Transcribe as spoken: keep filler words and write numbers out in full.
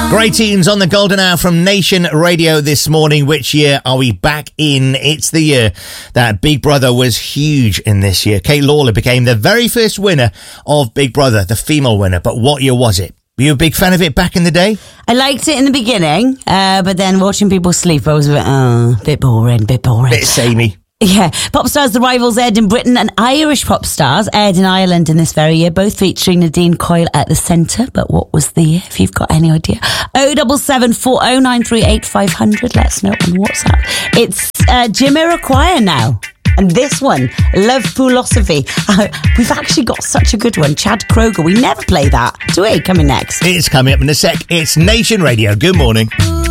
Great tunes on the Golden Hour from Nation Radio this morning. Which year are we back in? It's the year that Big Brother was huge in this year. Kate Lawler became the very first winner of Big Brother, the female winner. But what year was it? Were you a big fan of it back in the day? I liked it in the beginning, uh, but then watching people sleep, I was a bit, uh, bit boring, bit boring. Bit samey. Yeah, Pop Stars The Rivals aired in Britain and Irish Pop Stars aired in Ireland in this very year, both featuring Nadine Coyle at the centre. But what was the year, if you've got any idea? oh seven seven four oh nine three eight five hundred. Let us know on WhatsApp. It's uh, Jamiroquai now. And this one, Love Philosophy. Uh, we've actually got such a good one. Chad Kroger. We never play that, do we? Coming next. It's coming up in a sec. It's Nation Radio. Good morning.